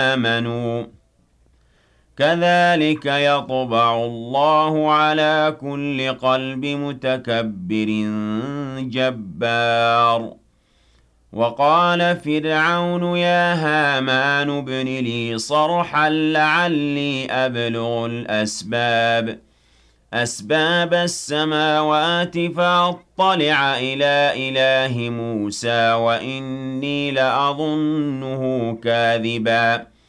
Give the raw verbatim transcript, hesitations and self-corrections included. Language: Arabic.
آمَنُوا كَذَلِكَ يَطْبَعُ اللَّهُ عَلَى كُلِّ قَلْبِ مُتَكَبِّرٍ جَبَّارٍ وَقَالَ فِرْعَوْنُ يَا هَامَانُ ابْنِ لِي صَرْحًا لَّعَلِّي أَبْلُغُ الْأَسْبَابَ أَسْبَابَ السَّمَاوَاتِ فَأَطَّلِعَ إِلَىٰ إِلَٰهِ مُوسَىٰ وَإِنِّي لَأَظُنُّهُ كَاذِبًا